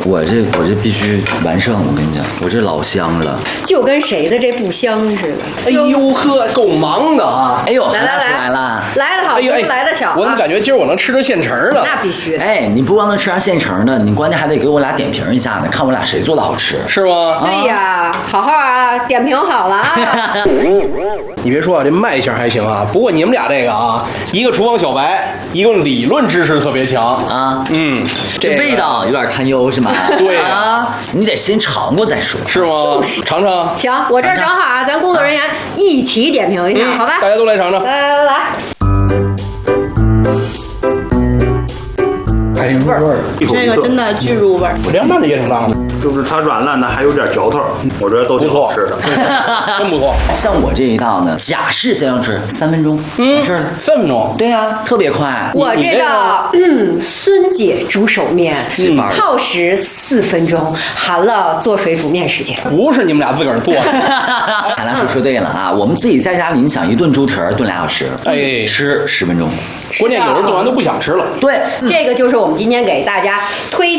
我这必须完胜，我跟你讲，我这老香了， 就跟谁的这不香似的。 哎呦呵，够忙的啊！ 哎呦， 来了， 来的好， 哎呦来的巧。 我怎么感觉今儿我能吃着现成的？ 那必须的。 哎，你不光能吃上现成的，你关键还得给我俩点评一下呢，看我俩谁做的好吃， 是吗？ 对呀，好好啊，点评好了啊。 你别说啊，这卖相还行啊。不过你们俩这个啊，一个厨房小白，一个理论知识特别强啊。 这味道有点堪忧是吗？ 对啊，你得先尝过再说， 是吗？尝尝。 行，我这儿正好啊，咱工作人员一起点评一下，好吧？ 大家都来尝尝。 来。 还入味儿， 这个真的巨入味儿。 凉拌的也挺辣的， 就是它软烂的还有点嚼头，我觉得都挺好吃的， 真不错。 像我这一道呢，假式先要吃3分钟，完事儿了。 3分钟？ 对呀，特别快。 我这道孙姐煮手面，耗时4分钟，含了做水煮面时间。 不是你们俩自个儿做的。 海兰说对了啊，我们自己在家里，你想一顿猪蹄儿炖2小时， 哎， 吃10分钟。 关键有时候炖完都不想吃了。 对， 这个就是我们今天给大家推